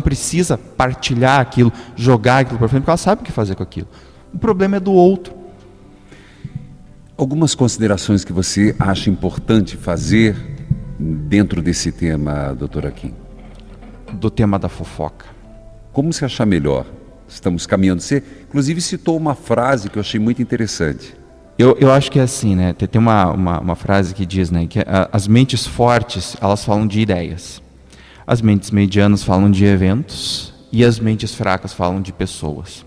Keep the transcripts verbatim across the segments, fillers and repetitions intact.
precisa partilhar aquilo, jogar aquilo para frente, porque ela sabe o que fazer com aquilo. O problema é do outro. Algumas considerações que você acha importante fazer dentro desse tema, doutora Kim? Do tema da fofoca. Como você achar melhor? Estamos caminhando. Você, inclusive, citou uma frase que eu achei muito interessante. Eu, eu acho que é assim, né? Tem uma, uma, uma frase que diz, né, que a, as mentes fortes, elas falam de ideias. As mentes medianas falam de eventos e as mentes fracas falam de pessoas.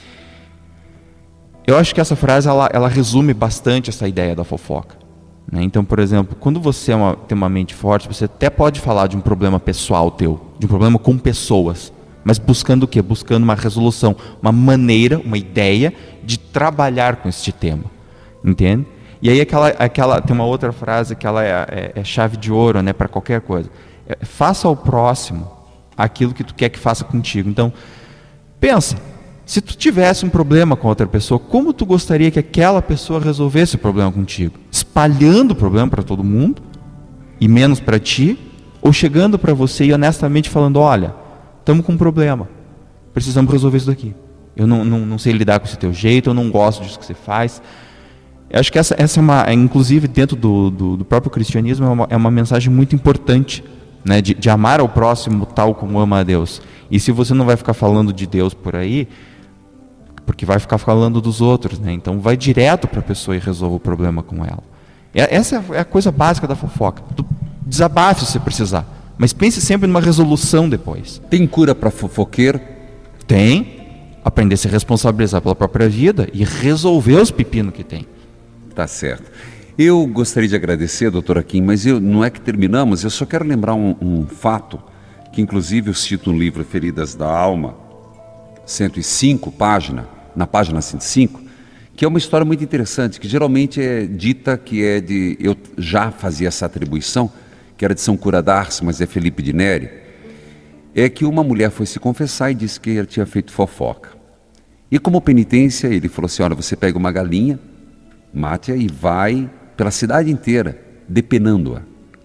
Eu acho que essa frase, ela, ela resume bastante essa ideia da fofoca, né? Então, por exemplo, quando você é uma, tem uma mente forte, você até pode falar de um problema pessoal teu, de um problema com pessoas, mas buscando o quê? Buscando uma resolução, uma maneira, uma ideia de trabalhar com este tema, entende? E aí aquela, aquela, tem uma outra frase que ela é, é, é chave de ouro, né, para qualquer coisa. É, faça ao próximo aquilo que tu quer que faça contigo. Então, pensa, se tu tivesse um problema com outra pessoa, como tu gostaria que aquela pessoa resolvesse o problema contigo? Espalhando o problema para todo mundo e menos para ti? Ou chegando para você e honestamente falando, olha, estamos com um problema, precisamos resolver isso daqui. Eu não, não, não sei lidar com esse teu jeito, eu não gosto disso que você faz. Eu acho que essa, essa é uma, inclusive dentro do, do, do próprio cristianismo, é uma, é uma mensagem muito importante, né, de, de amar ao próximo tal como ama a Deus. E se você não vai ficar falando de Deus por aí, porque vai ficar falando dos outros, né? Então vai direto para a pessoa e resolva o problema com ela. Essa é a coisa básica da fofoca. Tu desabafe se precisar, mas pense sempre numa resolução depois. Tem cura para fofoqueiro? Tem. Aprender a se responsabilizar pela própria vida e resolver os pepinos que tem. Tá certo. Eu gostaria de agradecer, doutora Kim, mas eu, não é que terminamos, eu só quero lembrar um, um fato, que inclusive eu cito no livro Feridas da Alma, cento e cinco página, na página cento e cinco, que é uma história muito interessante, que geralmente é dita que é de... Eu já fazia essa atribuição, que era de São Cura d'Ars, mas é Felipe de Neri. É que uma mulher foi se confessar e disse que ele tinha feito fofoca. E como penitência, ele falou assim, olha, você pega uma galinha, mate-a e vai pela cidade inteira, depenando-a.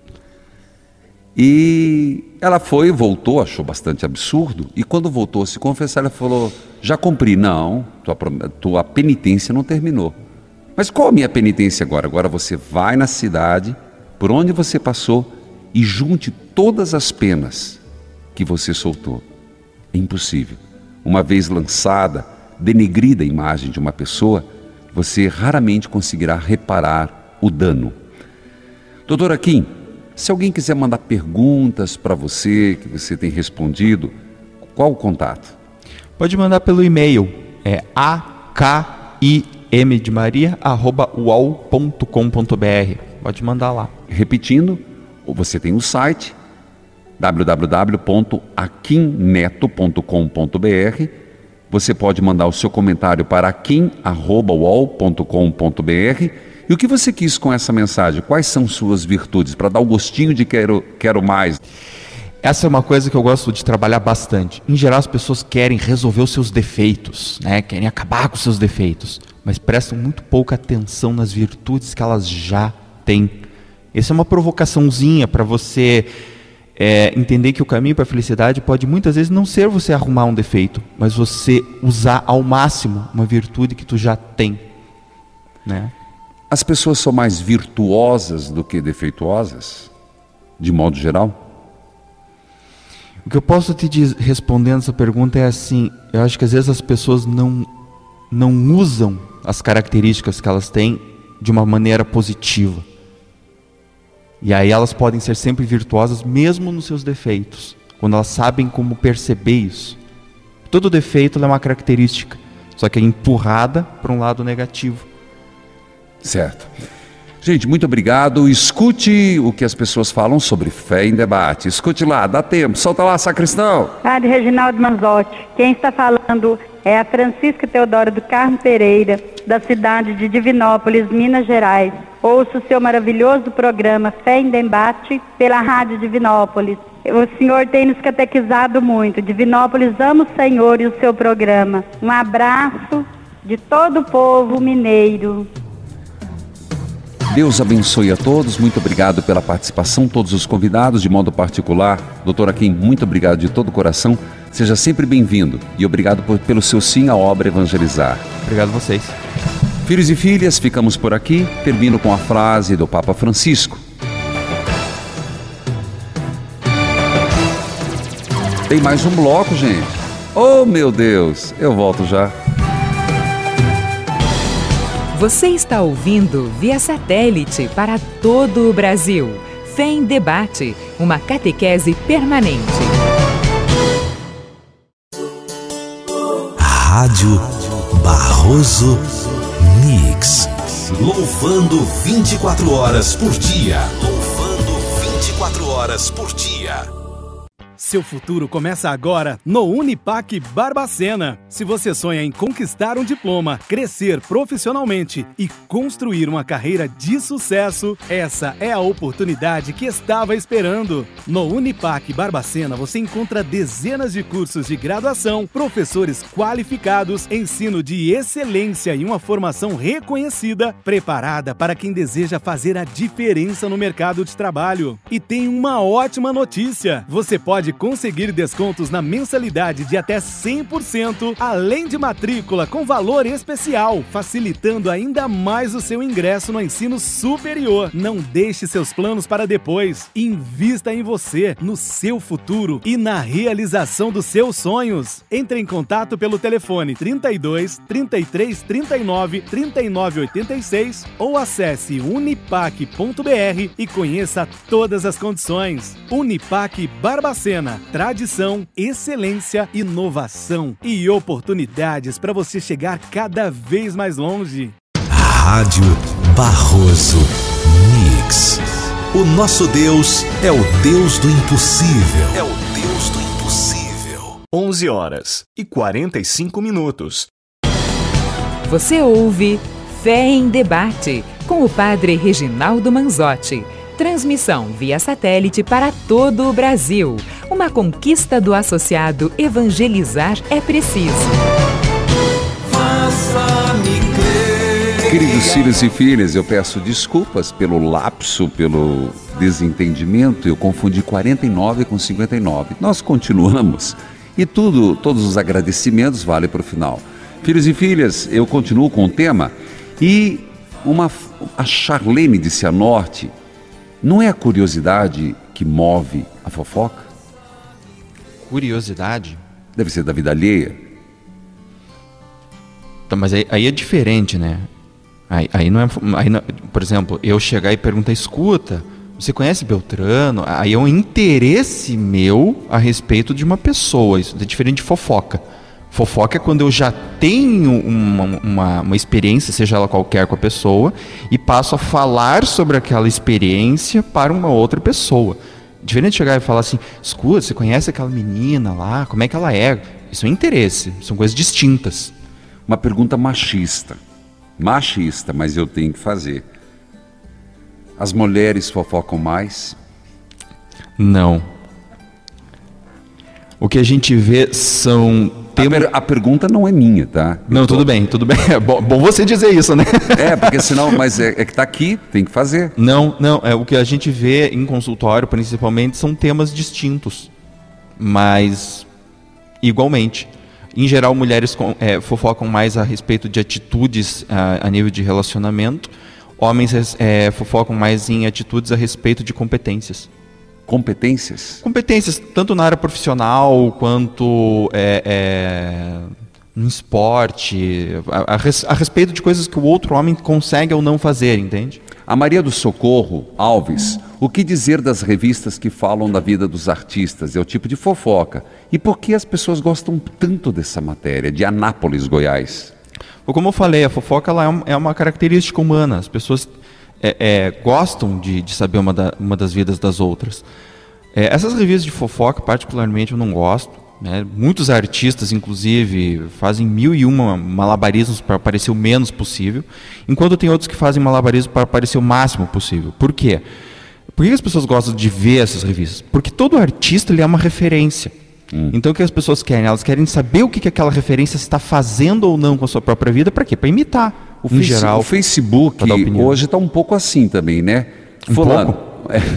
E ela foi e voltou, achou bastante absurdo, e quando voltou a se confessar, ela falou, já cumpri. Não, tua, tua penitência não terminou. Mas qual a minha penitência agora? Agora você vai na cidade, por onde você passou, e junte todas as penas que você soltou. É impossível. Uma vez lançada, denegrida a imagem de uma pessoa, você raramente conseguirá reparar o dano. Doutora Kim, se alguém quiser mandar perguntas para você, que você tem respondido, qual o contato? Pode mandar pelo e-mail, é a k i m de Maria, arroba u o l ponto com ponto b r. Pode mandar lá. Repetindo, você tem o site w w w ponto aquimneto ponto com ponto b r. Você pode mandar o seu comentário para akim arroba u o l ponto com ponto b r. E o que você quis com essa mensagem? Quais são suas virtudes? Para dar o gostinho de quero, quero mais. Essa é uma coisa que eu gosto de trabalhar bastante. Em geral, as pessoas querem resolver os seus defeitos, né? Querem acabar com os seus defeitos, mas prestam muito pouca atenção nas virtudes que elas já têm. Essa é uma provocaçãozinha para você é, entender que o caminho para a felicidade pode muitas vezes não ser você arrumar um defeito, mas você usar ao máximo uma virtude que tu já tem, né? As pessoas são mais virtuosas do que defeituosas, de modo geral? O que eu posso te dizer, respondendo essa pergunta é assim, eu acho que às vezes as pessoas não, não usam as características que elas têm de uma maneira positiva. E aí elas podem ser sempre virtuosas mesmo nos seus defeitos, quando elas sabem como perceber isso. Todo defeito é uma característica, só que é empurrada para um lado negativo. Certo. Gente, muito obrigado. Escute o que as pessoas falam sobre fé em debate. Escute lá, dá tempo. Solta lá, sacristão. Padre Reginaldo Manzotti. Quem está falando é a Francisca Teodora do Carmo Pereira, da cidade de Divinópolis, Minas Gerais. Ouço o seu maravilhoso programa Fé em Debate pela Rádio Divinópolis. O senhor tem nos catequizado muito. Divinópolis ama o Senhor e o seu programa. Um abraço de todo o povo mineiro. Deus abençoe a todos, muito obrigado pela participação, todos os convidados, de modo particular. Doutora Kim, muito obrigado de todo o coração. Seja sempre bem-vindo e obrigado por, pelo seu sim à obra Evangelizar. Obrigado a vocês. Filhos e filhas, ficamos por aqui. Termino com a frase do Papa Francisco. Tem mais um bloco, gente. Oh, meu Deus, eu volto já. Você está ouvindo via satélite para todo o Brasil. Fé em Debate, uma catequese permanente. Rádio Barroso Mix. Louvando vinte e quatro horas por dia. Louvando vinte e quatro horas por dia. Seu futuro começa agora no Unipac Barbacena. Se você sonha em conquistar um diploma, crescer profissionalmente e construir uma carreira de sucesso, essa é a oportunidade que estava esperando. No Unipac Barbacena você encontra dezenas de cursos de graduação, professores qualificados, ensino de excelência e uma formação reconhecida, preparada para quem deseja fazer a diferença no mercado de trabalho. E tem uma ótima notícia: você pode conseguir descontos na mensalidade de até cem por cento, além de matrícula com valor especial, facilitando ainda mais o seu ingresso no ensino superior. Não deixe seus planos para depois. Invista em você, no seu futuro e na realização dos seus sonhos. Entre em contato pelo telefone trinta e dois, trinta e três, trinta e nove, trinta e nove oitenta e seis ou acesse unipac ponto br e conheça todas as condições. Unipac Barbacena. Tradição, excelência, inovação e oportunidades para você chegar cada vez mais longe. Rádio Barroso Mix. O nosso Deus é o Deus do impossível. É o Deus do impossível. onze horas e quarenta e cinco minutos. Você ouve Fé em Debate com o Padre Reginaldo Manzotti. Transmissão via satélite para todo o Brasil. Uma conquista do associado Evangelizar é preciso. Faça-me crer. Queridos filhos e filhas, eu peço desculpas pelo lapso, pelo desentendimento. Eu confundi quarenta e nove com cinquenta e nove. Nós continuamos e tudo, todos os agradecimentos valem para o final. Filhos e filhas, eu continuo com o tema e uma, a Charlene de Cianorte. Não é a curiosidade que move a fofoca? Curiosidade? Deve ser da vida alheia. Tá, mas aí, aí é diferente, né? Aí, aí não é, aí não, por exemplo, eu chegar e perguntar, escuta, você conhece Beltrano? Aí é um interesse meu a respeito de uma pessoa. Isso é diferente de fofoca. Fofoca é quando eu já tenho uma, uma, uma experiência, seja ela qualquer, com a pessoa, e passo a falar sobre aquela experiência para uma outra pessoa. Diferente de chegar e falar assim, escuta, você conhece aquela menina lá? Como é que ela é? Isso é interesse, são coisas distintas. Uma pergunta machista. Machista, mas eu tenho que fazer. As mulheres fofocam mais? Não. O que a gente vê são... A, per, a pergunta não é minha, tá? Não, tô... tudo bem, tudo bem. É bom, bom você dizer isso, né? É, porque senão, mas é, é que tá aqui, tem que fazer. Não, não, é, o que a gente vê em consultório, principalmente, são temas distintos. Mas, igualmente, em geral, mulheres é, fofocam mais a respeito de atitudes a, a nível de relacionamento. Homens é, fofocam mais em atitudes a respeito de competências. Competências? Competências, tanto na área profissional, quanto é, é, no esporte, a, a, res, a respeito de coisas que o outro homem consegue ou não fazer, entende? A Maria do Socorro Alves, o que dizer das revistas que falam da vida dos artistas? É o tipo de fofoca. E por que as pessoas gostam tanto dessa matéria, de Anápolis, Goiás? Como eu falei, a fofoca ela é, uma, é uma característica humana. As pessoas... É, é, gostam de, de saber uma, da, uma das vidas das outras. É, essas revistas de fofoca, particularmente, eu não gosto. Né? Muitos artistas, inclusive, fazem mil e uma malabarismos para parecer o menos possível, enquanto tem outros que fazem malabarismo para parecer o máximo possível. Por quê? Por que as pessoas gostam de ver essas revistas? Porque todo artista ele é uma referência. Hum. Então o que as pessoas querem? Elas querem saber o que, que aquela referência está fazendo ou não com a sua própria vida. Para quê? Para imitar. O, em face, geral, o Facebook hoje está um pouco assim também, né? Um Fulano, pouco? É,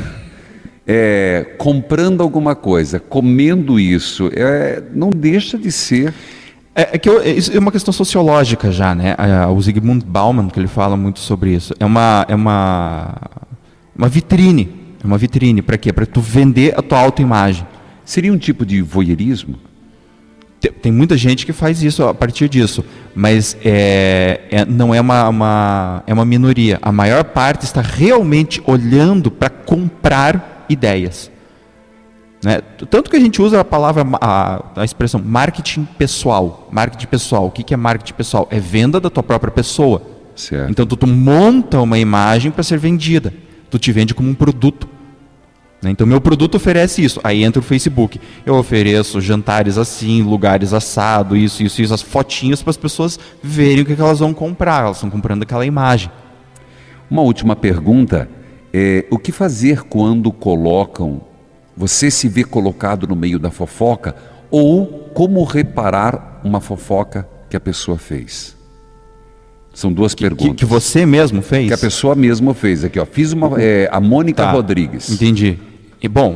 é, comprando alguma coisa, comendo isso, é, não deixa de ser... É, é que eu, isso é uma questão sociológica já, né? O Zygmunt Bauman, que ele fala muito sobre isso, é uma, é uma, uma vitrine. É uma vitrine para quê? Para tu vender a tua autoimagem. Seria um tipo de voyeurismo? Tem, tem muita gente que faz isso a partir disso, mas é, é, não é uma, uma, é uma minoria. A maior parte está realmente olhando para comprar ideias. Né? Tanto que a gente usa a palavra, a, a expressão marketing pessoal. Marketing pessoal. O que, que é marketing pessoal? É venda da tua própria pessoa. Certo. Então tu, tu monta uma imagem para ser vendida. Tu te vende como um produto. Né? Então meu produto oferece isso. Aí entra o Facebook. Eu ofereço jantares assim, lugares assado, isso, isso, isso, as fotinhas para as pessoas verem o que, que elas vão comprar. Elas estão comprando aquela imagem. Uma última pergunta. É, o que fazer quando colocam... Você se vê colocado no meio da fofoca, ou como reparar uma fofoca que a pessoa fez? São duas Que, perguntas. que, que você mesmo fez? Que a pessoa mesmo fez. Aqui, ó, fiz uma... É, a Mônica Tá, Rodrigues. Entendi. E bom,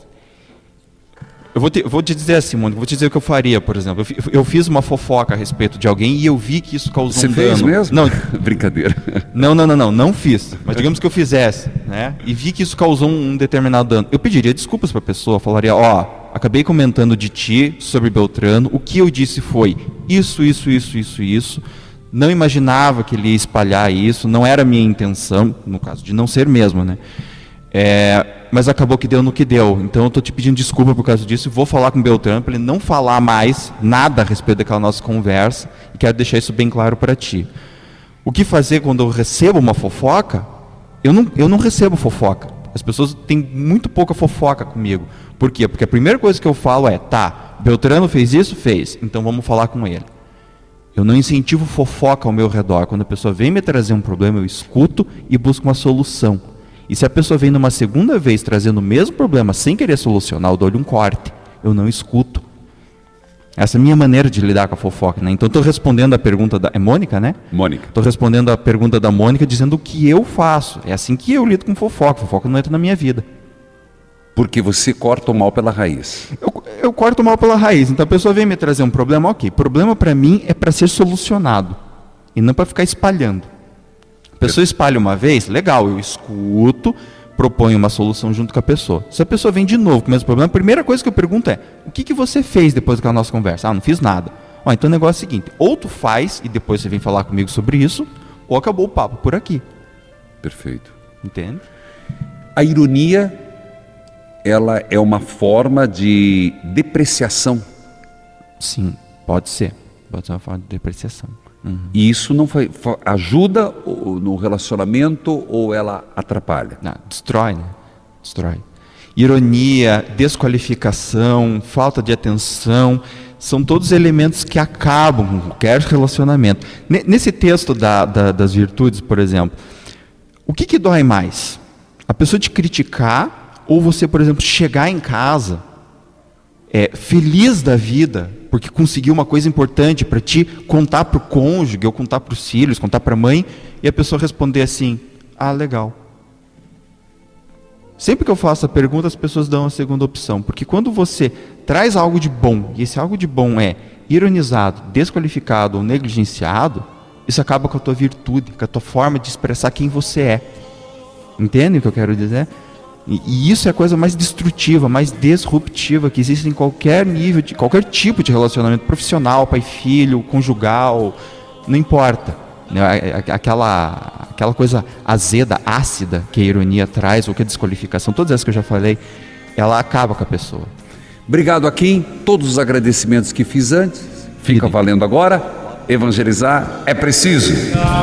eu vou te, vou te dizer assim, Mônica, vou te dizer o que eu faria, por exemplo. Eu, fi- eu fiz uma fofoca a respeito de alguém e eu vi que isso causou Você um fez dano. mesmo? Não, Brincadeira. não, não, não, não, não fiz. Mas digamos que eu fizesse, né? E vi que isso causou um determinado dano. Eu pediria desculpas para a pessoa, falaria, ó, acabei comentando de ti sobre Beltrano, o que eu disse foi isso, isso, isso, isso, isso. Não imaginava que ele ia espalhar isso, não era a minha intenção, no caso de não ser mesmo, né? É, mas acabou que deu no que deu. Então eu estou te pedindo desculpa por causa disso. Vou falar com o Beltrano para ele não falar mais nada a respeito daquela nossa conversa. E quero deixar isso bem claro para ti. O que fazer quando eu recebo uma fofoca? Eu não, eu não recebo fofoca. As pessoas têm muito pouca fofoca comigo. Por quê? Porque a primeira coisa que eu falo é, tá, Beltrano fez isso? Fez. Então vamos falar com ele. Eu não incentivo fofoca ao meu redor. Quando a pessoa vem me trazer um problema, eu escuto e busco uma solução. E se a pessoa vem numa segunda vez trazendo o mesmo problema sem querer solucionar, eu dou-lhe um corte. Eu não escuto. Essa é a minha maneira de lidar com a fofoca, né? Então estou respondendo a pergunta da... É Mônica, né? Mônica. Estou respondendo a pergunta da Mônica dizendo o que eu faço. É assim que eu lido com fofoca. Fofoca não entra na minha vida. Porque você corta o mal pela raiz. Eu, eu corto o mal pela raiz. Então a pessoa vem me trazer um problema, ok. Problema para mim é para ser solucionado. E não para ficar espalhando. A pessoa espalha uma vez, legal, eu escuto, proponho uma solução junto com a pessoa. Se a pessoa vem de novo com o mesmo problema, a primeira coisa que eu pergunto é, o que, que você fez depois daquela nossa conversa? Ah, não fiz nada. Ó, então o negócio é o seguinte, ou tu faz e depois você vem falar comigo sobre isso, ou acabou o papo por aqui. Perfeito. Entende? A ironia, ela é uma forma de depreciação. Sim, pode ser. Pode ser uma forma de depreciação. Uhum. E isso não foi, foi- ajuda o- no relacionamento ou ela atrapalha? Não, destrói, né? Destrói. Ironia, desqualificação, falta de atenção, são todos elementos que acabam com qualquer relacionamento. Ne- Nesse texto da- da- das virtudes, por exemplo, o que, que dói mais? A pessoa te criticar ou você, por exemplo, chegar em casa é, feliz da vida porque conseguiu uma coisa importante para ti, contar para o cônjuge, ou contar para os filhos, contar para a mãe, e a pessoa responder assim, ah, legal. Sempre que eu faço a pergunta, as pessoas dão a segunda opção, porque quando você traz algo de bom, e esse algo de bom é ironizado, desqualificado ou negligenciado, isso acaba com a tua virtude, com a tua forma de expressar quem você é. Entende o que eu quero dizer? E, e isso é a coisa mais destrutiva, mais disruptiva que existe em qualquer nível, de qualquer tipo de relacionamento profissional, pai, filho, conjugal, não importa. Né? Aquela, aquela coisa azeda, ácida que a ironia traz, ou que a desqualificação, todas essas que eu já falei, ela acaba com a pessoa. Obrigado, Akin. Todos os agradecimentos que fiz antes, fica valendo agora. Evangelizar é preciso.